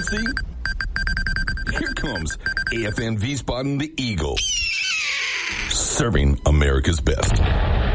frequency? Here comes AFN V-Spot and the Eagle. Serving America's best.